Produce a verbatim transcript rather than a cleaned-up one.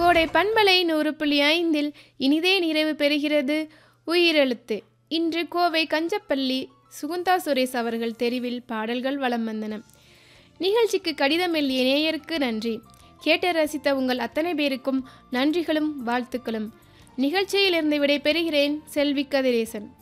கோடை பண்பலை நூறு புள்ளி ஐந்தில் இனிதே நிறைவு பெறுகிறது உயிரெழுத்து. இன்று கோவை கஞ்சப்பள்ளி சுகுந்தா சுரேஷ் அவர்கள் தெரிவில் பாடல்கள் வலம் வந்தன. நிகழ்ச்சிக்கு கடிதம் எழுதிய நேயருக்கு நன்றி. கேட்டு ரசித்த உங்கள் அத்தனை பேருக்கும் நன்றிகளும் வாழ்த்துக்களும். நிகழ்ச்சியிலிருந்து விடை பெறுகிறேன். செல்வி கதிரேசன்.